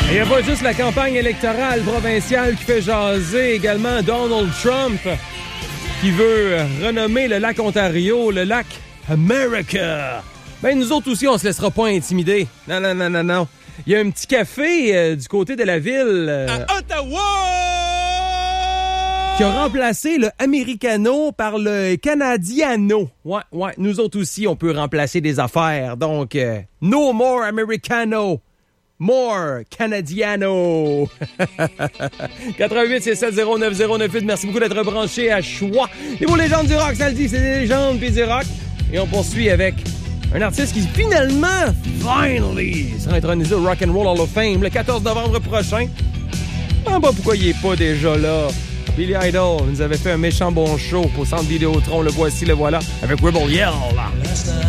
Il n'y a pas juste la campagne électorale provinciale qui fait jaser, également Donald Trump qui veut renommer le lac Ontario le lac America. Ben nous autres aussi, on se laissera pas intimider. Non. Il y a un petit café du côté de la ville à Ottawa qui a remplacé le Americano par le Canadiano. Ouais, nous autres aussi, on peut remplacer des affaires. Donc, no more Americano. More Canadiano. 88-670-9098. Merci beaucoup d'être branché à Choix. Les beaux légendes du rock, ça le dit, c'est des légendes puis du rock. Et on poursuit avec un artiste qui finally, sera intronisé au Rock and Roll Hall of Fame le 14 novembre prochain. Je ne sais pas pourquoi il n'est pas déjà là. Billy Idol nous avait fait un méchant bon show au Centre Vidéotron. Le voici, le voilà, avec Rebel Yell.